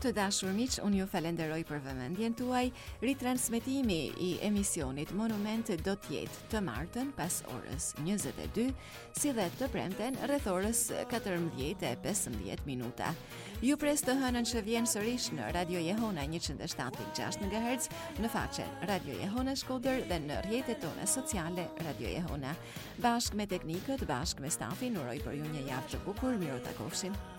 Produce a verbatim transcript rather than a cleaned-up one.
Të dashur miq, unë ju falenderoj për vëmendjen tuaj. Ritransmetimi i emisionit Monument do të jetë të martën pas orës njëzet e dy, si dhe të premten rreth orës katërmbëdhjetë e pesëmbëdhjetë minuta. Ju pres të hënën që vjen sërish në Radio Jehona njëqind e shtatë pikë gjashtë megahertz, në faqen Radio Jehona Shkodër dhe në rrjetet tona sociale Radio Jehona. Bashkë me teknikët, bashkë me stafin, uroj për ju një javë të bukur, miru takofshin.